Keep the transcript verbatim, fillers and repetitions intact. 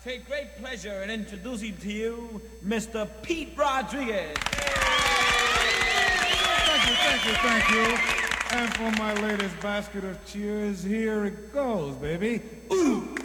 take great pleasure in introducing to you Mister Pete Rodriguez. Thank you, thank you, thank you. And for my latest basket of cheers, here it goes, baby. Ooh!